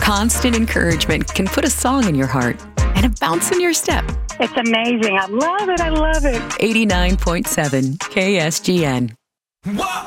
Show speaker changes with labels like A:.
A: Constant encouragement can put a song in your heart and a bounce in your step.
B: It's amazing. I love it. I love it.
A: 89.7 KSGN.
C: What?